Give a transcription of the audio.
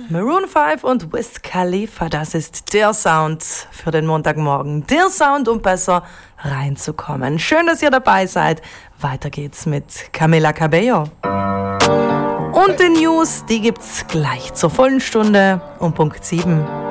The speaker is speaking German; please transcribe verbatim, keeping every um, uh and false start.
Maroon fünf und Wiz Khalifa, das ist der Sound für den Montagmorgen. Der Sound, um besser reinzukommen. Schön, dass ihr dabei seid. Weiter geht's mit Camila Cabello. Und die News, die gibt's gleich zur vollen Stunde um Punkt sieben.